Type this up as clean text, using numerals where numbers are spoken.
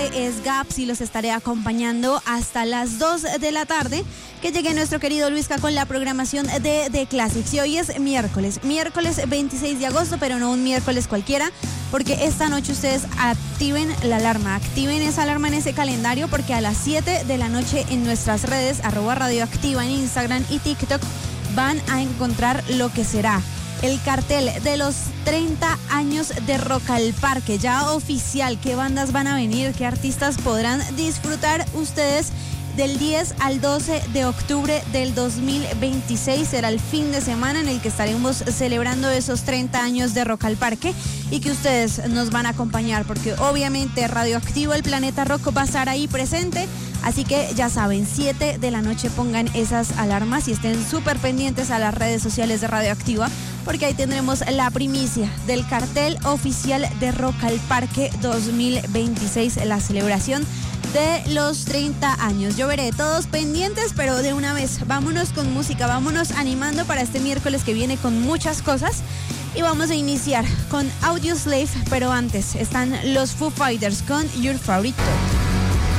Es Gaps y los estaré acompañando hasta las 2 de la tarde, que llegue nuestro querido Luisca con la programación de The Classics. Y hoy es miércoles 26 de agosto, pero no un miércoles cualquiera, porque esta noche ustedes activen la alarma, activen esa alarma en ese calendario, porque a las 7 de la noche en nuestras redes, @radioactiva en Instagram y TikTok, van a encontrar lo que será el cartel de los 30 años de Rock al Parque, ya oficial. ¿Qué bandas van a venir? ¿Qué artistas podrán disfrutar ustedes del 10 al 12 de octubre del 2026? Será el fin de semana en el que estaremos celebrando esos 30 años de Rock al Parque y que ustedes nos van a acompañar, porque obviamente Radioactivo, el Planeta Rock, va a estar ahí presente. Así que ya saben, 7 de la noche pongan esas alarmas y estén súper pendientes a las redes sociales de Radioactiva, porque ahí tendremos la primicia del cartel oficial de Rock al Parque 2026, la celebración de los 30 años. Yo veré, todos pendientes, pero de una vez, vámonos con música, vámonos animando para este miércoles que viene con muchas cosas. Y vamos a iniciar con Audioslave, pero antes están los Foo Fighters con Your Favorite.